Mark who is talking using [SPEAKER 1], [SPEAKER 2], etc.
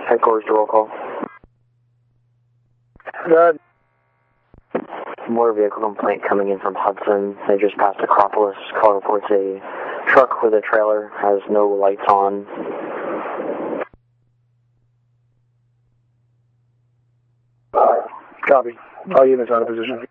[SPEAKER 1] Headquarters to roll call.
[SPEAKER 2] Good.
[SPEAKER 1] Motor vehicle complaint coming in from Hudson. They just passed Acropolis. Call reports a truck with a trailer has no lights on.
[SPEAKER 2] Copy. All units out of position.